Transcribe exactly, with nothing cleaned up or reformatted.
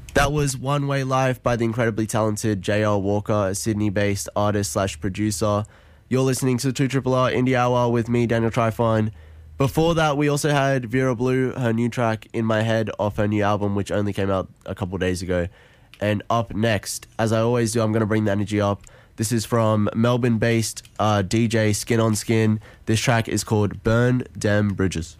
That was One Way Life by the incredibly talented J L Walker, a Sydney-based artist slash producer. You're listening to two R R Indie Hour with me, Daniel Trifon. Before that, we also had Vera Blue, her new track, In My Head, off her new album, which only came out a couple days ago. And up next, as I always do, I'm going to bring the energy up. This is from Melbourne-based uh, D J Skin on Skin. This track is called Burn Dem Bridges.